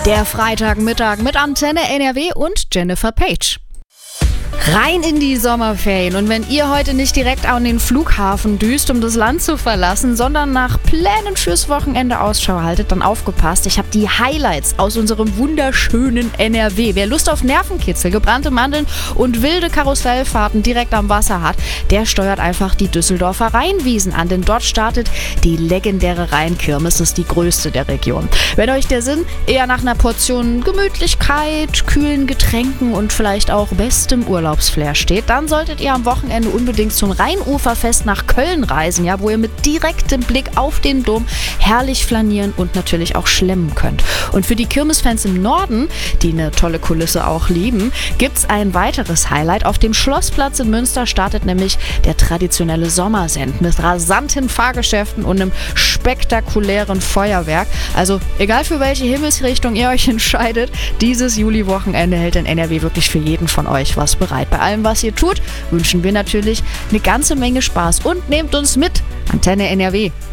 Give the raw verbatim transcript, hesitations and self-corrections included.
Der Freitagmittag mit Antenne N R W und Jennifer Page. Rein in die Sommerferien. Und wenn ihr heute nicht direkt an den Flughafen düst, um das Land zu verlassen, sondern nach Plänen fürs Wochenende Ausschau haltet, dann aufgepasst. Ich habe die Highlights aus unserem wunderschönen N R W. Wer Lust auf Nervenkitzel, gebrannte Mandeln und wilde Karussellfahrten direkt am Wasser hat, der steuert einfach die Düsseldorfer Rheinwiesen an. Denn dort startet die legendäre Rheinkirmes. Das ist die größte der Region. Wenn euch der Sinn eher nach einer Portion Gemütlichkeit, kühlen Getränken und vielleicht auch bestem Urlaubsflair steht, dann solltet ihr am Wochenende unbedingt zum Rheinuferfest nach Köln reisen, ja, wo ihr mit direktem Blick auf den Dom herrlich flanieren und natürlich auch schlemmen könnt. Und für die Kirmesfans im Norden, die eine tolle Kulisse auch lieben, gibt's ein weiteres Highlight. Auf dem Schlossplatz in Münster startet nämlich der traditionelle Sommersend mit rasanten Fahrgeschäften und einem spektakulären Feuerwerk. Also egal für welche Himmelsrichtung ihr euch entscheidet, dieses Juli-Wochenende hält in N R W wirklich für jeden von euch was bereit. Bei allem, was ihr tut, wünschen wir natürlich eine ganze Menge Spaß und nehmt uns mit. Antenne N R W.